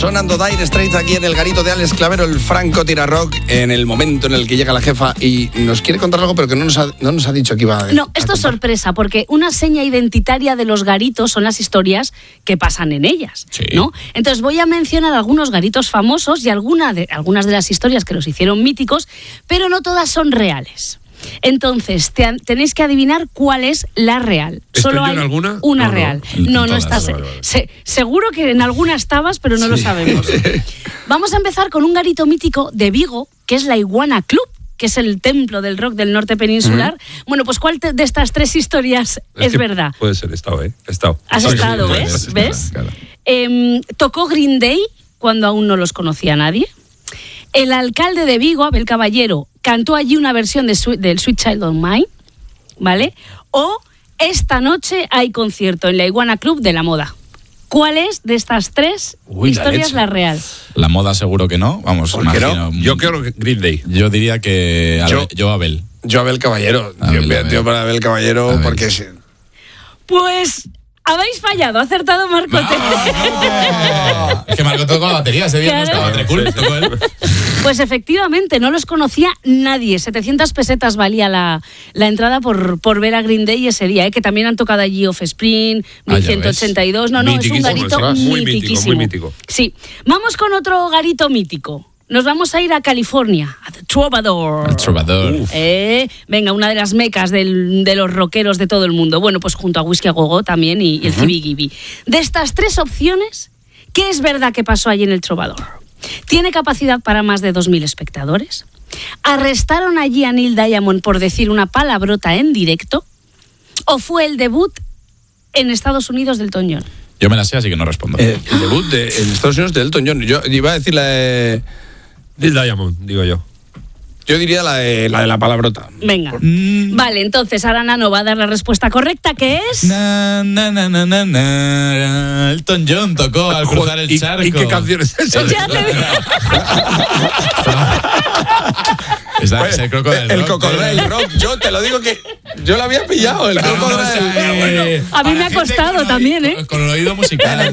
Sonando Dire Straits aquí en el garito de Alex Clavero, el Franco Tirarock, en el momento en el que llega la jefa y nos quiere contar algo, pero que no nos ha dicho que iba a... No, esto es sorpresa, porque una seña identitaria de los garitos son las historias que pasan en ellas, sí, ¿no? Entonces voy a mencionar algunos garitos famosos y algunas de las historias que los hicieron míticos, pero no todas son reales. Entonces, tenéis que adivinar cuál es la real. Solo hay alguna? Una real. No estás. Vale. Seguro que en alguna estabas, pero no lo sabemos. Vamos a empezar con un garito mítico de Vigo, que es la Iguana Club, que es el templo del rock del norte peninsular. Bueno, pues ¿cuál de estas tres historias es verdad? Puede ser, he estado. Has estado, ¿ves? Claro. Tocó Green Day cuando aún no los conocía nadie. El alcalde de Vigo, Abel Caballero, cantó allí una versión del Sweet Child of Mine, ¿vale? O esta noche hay concierto en la Iguana Club de la Moda. ¿Cuál es de estas tres historias la real? La Moda seguro que no, vamos, imagino. No? Yo creo que Green Day. Yo diría que Abel. Yo Abel Caballero. Yo para Abel Caballero porque... Pues... habéis fallado, ha acertado Marco T. Es que Marco tocó la batería ese día, claro. No estaba tocó él. Pues efectivamente, no los conocía nadie. 700 pesetas valía la entrada por ver a Green Day ese día, que también han tocado allí Offspring, 1182. No, es un garito mitiquísimo. Muy mítico. Sí. Vamos con otro garito mítico. Nos vamos a ir a California, a The Troubadour. El Troubadour. Venga, una de las mecas de los rockeros de todo el mundo. Bueno, pues junto a Whiskey a Go Go también y el Zibby. De estas tres opciones, ¿qué es verdad que pasó allí en el Troubadour? ¿Tiene capacidad para más de 2.000 espectadores? ¿Arrestaron allí a Neil Diamond por decir una palabrota en directo? ¿O fue el debut en Estados Unidos del Elton John? Yo me la sé, así que no respondo. El debut en Estados Unidos de Elton John. Yo iba a decir la de... Neil Diamond, digo yo. Yo diría la de la palabrota. Venga. Vale, entonces ahora Nano va a dar la respuesta correcta, que es... Elton John tocó al cruzar el charco. ¿Y qué canción es esa? Ya te digo. El Crocodile Rock. Yo te lo digo que yo lo había pillado. El Crocodile. A mí me ha costado también, ¿eh? Con el oído musical.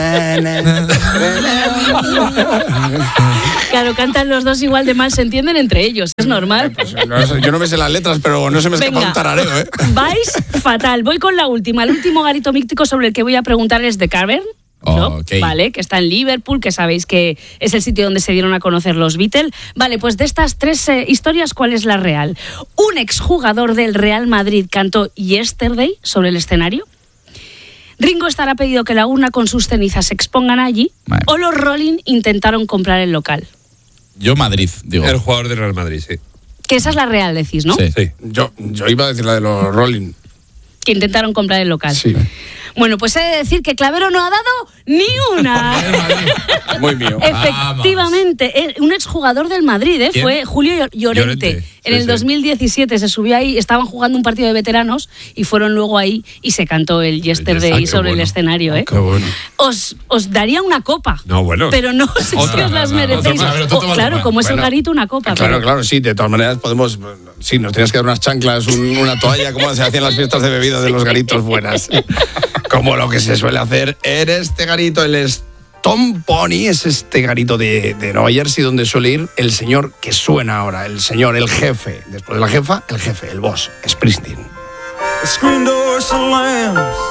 Claro, cantan los dos igual de mal, se entienden entre ellos, es normal. Pues yo no me sé las letras, pero no se me escapa un tarareo, ¿eh? Vais fatal. Voy con la última. El último garito mítico sobre el que voy a preguntar es The Cavern, ¿no? Okay. Vale, que está en Liverpool, que sabéis que es el sitio donde se dieron a conocer los Beatles. Vale, pues de estas tres historias, ¿cuál es la real? Un exjugador del Real Madrid cantó Yesterday sobre el escenario. Ringo Starr ha pedido que la urna con sus cenizas se expongan allí. Vale. O los Rolling intentaron comprar el local. Yo Madrid, digo. El jugador del Real Madrid, sí. Que esa es la real, decís, ¿no? Sí. Yo iba a decir la de los Rolling. Que intentaron comprar el local. Sí. Bueno, pues he de decir que Clavero no ha dado ni una. Muy mío. Efectivamente, un exjugador del Madrid, fue Julio Llorente. En el 2017 se subió ahí, estaban jugando un partido de veteranos y fueron luego ahí y se cantó el Yesterday sobre el escenario. Qué bueno. Os daría una copa. No, bueno. Pero no sé si os las merecéis. Claro, como es el garito, una copa. Claro, sí, de todas maneras podemos... Sí, nos tenías que dar unas chanclas, una toalla, como se hacían las fiestas de bebida de los garitos buenas. Como lo que se suele hacer en este garito, el Stone Pony, es este garito de Nueva Jersey donde suele ir el señor que suena ahora, el señor, el jefe. Después de la jefa, el jefe, el boss, Springsteen.